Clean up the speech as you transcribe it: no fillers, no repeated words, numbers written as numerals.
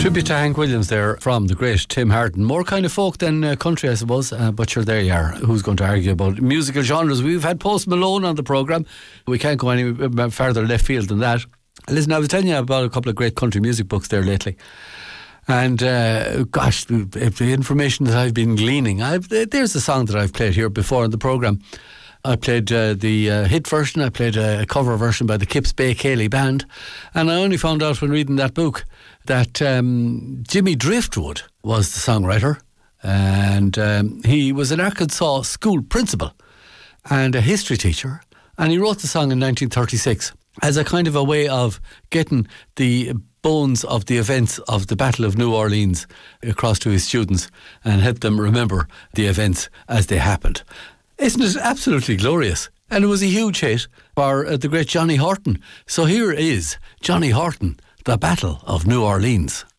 Tribute to Hank Williams there from the great Tim Harton. More kind of folk than country, I suppose, but sure, there you are. Who's going to argue about musical genres? We've had Post Malone on the programme. We can't go any further left field than that. Listen, I was telling you about a couple of great country music books there lately. And gosh, the information that I've been gleaning, there's a song that I've played here before in the programme. I played the hit version, I played a cover version by the Kips Bay Cayley Band, and I only found out when reading that book that Jimmy Driftwood was the songwriter, and he was an Arkansas school principal and a history teacher, and he wrote the song in 1936 as a kind of a way of getting the bones of the events of the Battle of New Orleans across to his students and help them remember the events as they happened. Isn't it absolutely glorious? And it was a huge hit for the great Johnny Horton. So here is Johnny Horton, The Battle of New Orleans.